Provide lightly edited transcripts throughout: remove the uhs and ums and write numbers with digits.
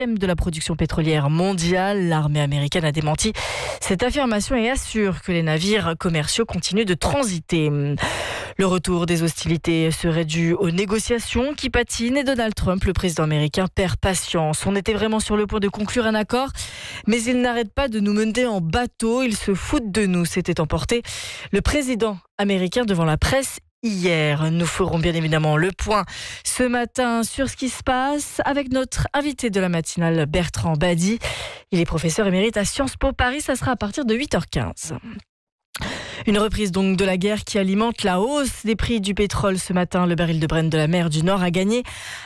de la production pétrolière mondiale. L'armée américaine a démenti cette affirmation et assure que les navires commerciaux continuent de transiter. Le retour des hostilités serait dû aux négociations qui patinent et Donald Trump, le président américain, perd patience. On était vraiment sur le point de conclure un accord, mais il n'arrête pas de nous mener en bateau. Il se fout de nous, s'était emporté le président américain devant la presse hier. Nous ferons bien évidemment le point ce matin sur ce qui se passe avec notre invité de la matinale, Bertrand Badi. Il est professeur émérite à Sciences Po Paris. Ça sera à partir de 8h15. Une reprise donc de la guerre qui alimente la hausse des prix du pétrole. Ce matin, le baril de Brent de la mer du Nord a gagné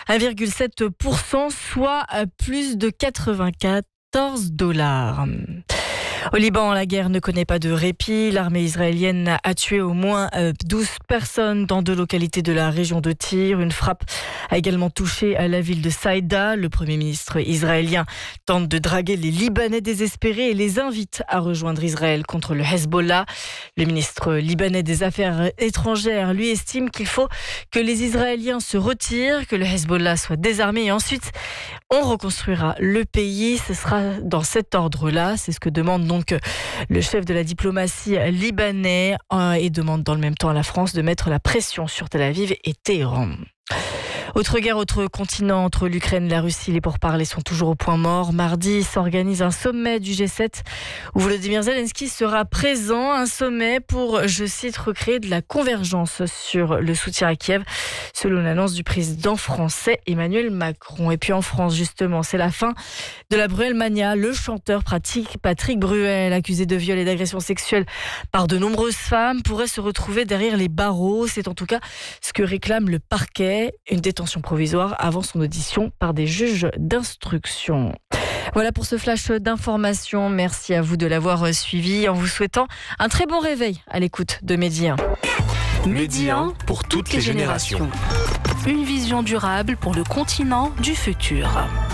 1,7%, soit plus de 94 $. Au Liban, la guerre ne connaît pas de répit. L'armée israélienne a tué au moins 12 personnes dans 2 localités de la région de Tyr. Une frappe a également touché la ville de Saïda. Le Premier ministre israélien tente de draguer les Libanais désespérés et les invite à rejoindre Israël contre le Hezbollah. Le ministre libanais des Affaires étrangères, lui, estime qu'il faut que les Israéliens se retirent, que le Hezbollah soit désarmé et ensuite on reconstruira le pays. Ce sera dans cet ordre-là. C'est ce que demande donc le chef de la diplomatie libanais et demande dans le même temps à la France de mettre la pression sur Tel Aviv et Téhéran. Autre guerre, autre continent entre l'Ukraine et la Russie. Les pourparlers sont toujours au point mort. Mardi s'organise un sommet du G7 où Volodymyr Zelensky sera présent. Un sommet pour, je cite, recréer de la convergence sur le soutien à Kiev, selon l'annonce du président français Emmanuel Macron. Et puis en France, justement, c'est la fin de la Bruel-mania. Le chanteur Patrick Bruel, accusé de viol et d'agression sexuelle par de nombreuses femmes, pourrait se retrouver derrière les barreaux. C'est en tout cas ce que réclame le parquet. Une détention provisoire avant son audition par des juges d'instruction. Voilà pour ce flash d'information. Merci à vous de l'avoir suivi en vous souhaitant un très bon réveil à l'écoute de Midi 1. Midi 1 pour toutes les générations. Une vision durable pour le continent du futur.